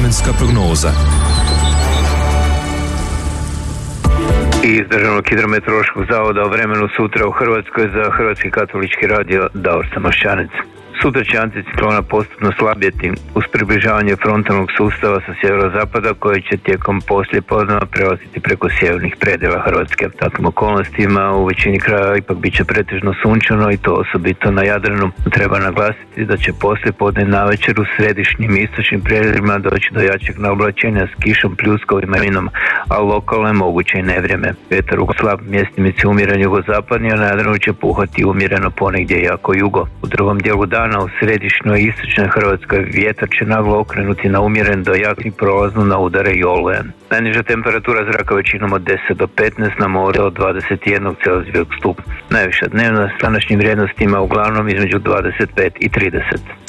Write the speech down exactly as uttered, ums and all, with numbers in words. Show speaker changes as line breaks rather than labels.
vremenska prognoza.
Iz Državnog hidrometeorološkog zavoda o vremenu sutra u Hrvatskoj za Hrvatski katolički radio Davor Samošćanec. Sutra će anticiklona postupno slabjeti uz približavanje frontalnog sustava sa sjeverozapada koji će tijekom poslijepodneva prelaziti preko sjevernih predjela Hrvatske. Takvim okolnostima u većini krajeva ipak bit će pretežno sunčano i to osobito na Jadranu. Treba naglasiti da će poslijepodne navečer u središnjim i istočnim predjelima doći do jačeg naoblačenja s kišom, pljuskovima i minom, a lokalno je moguće i nevrijeme. Vjetar u slab mjestimici umjeren jugozapadni, a na Jadranu će puhati umjereno ponegdje jako jugo. U drugom dijelu dana u središnjoj i istočnoj Hrvatskoj vjetar će naglo okrenuti na umjeren do jak i prolazno na udare i olujen. Najniža temperatura zraka većinom od deset do petnaest, na moru od dvadeset jedan celzijevog stupnja. Najviša dnevna s današnjim vrijednostima uglavnom između dvadeset pet i trideset.